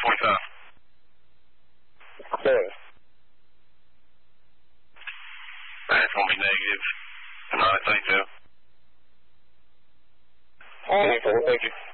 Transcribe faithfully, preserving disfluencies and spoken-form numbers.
twenty-five. Clear. That's going to be negative. All right, thank you. All right, thank you.